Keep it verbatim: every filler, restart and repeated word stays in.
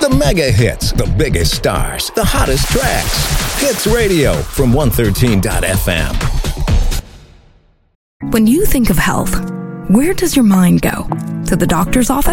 The mega hits, the biggest stars, the hottest tracks. Hits Radio from one thirteen dot f m. When you think of health, where does your mind go? To the doctor's office?